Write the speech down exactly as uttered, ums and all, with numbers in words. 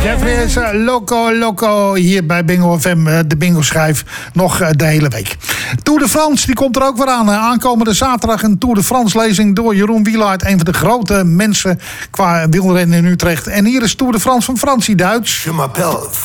Jeffrey is uh, loco, loco hier bij Bingo F M. Uh, de bingo schijf nog uh, de hele week. Tour de France, die komt er ook weer aan. Uh, aankomende zaterdag een Tour de France lezing door Jeroen Wielaert. Een van de grote mensen qua wielrennen in Utrecht. En hier is Tour de France van Francie Duits. Je m'appelle